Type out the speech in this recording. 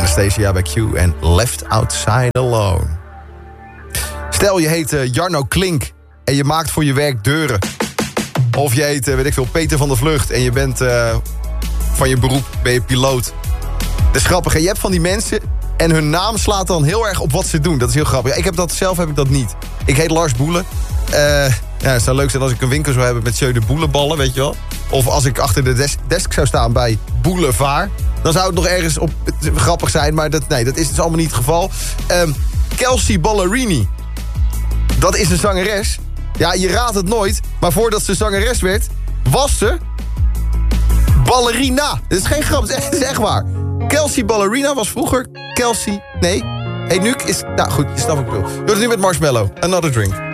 Anastasia bij Q en Left Outside Alone. Stel je heet Jarno Klink en je maakt voor je werk deuren. Of je heet, weet ik veel, Peter van der Vlucht en je bent van je beroep, ben je piloot. Dat is grappig, hè? Je hebt van die mensen en hun naam slaat dan heel erg op wat ze doen. Dat is heel grappig. Ja, zelf heb ik dat niet. Ik heet Lars Boelen. Het zou leuk zijn als ik een winkel zou hebben met Jeu de Boelenballen, weet je wel. Of als ik achter de desk zou staan bij Boulevard. Dan zou het nog ergens op grappig zijn, maar dat is dus allemaal niet het geval. Kelsey Ballerini. Dat is een zangeres. Ja, je raadt het nooit. Maar voordat ze zangeres werd, was ze ballerina. Dit is geen grap, het is echt waar. Kelsey Ballerina was vroeger Kelsey... Nee, hey, nu is... Nou goed, je snapt wat ik bedoel. Doe het nu met Marshmello. Another Drink.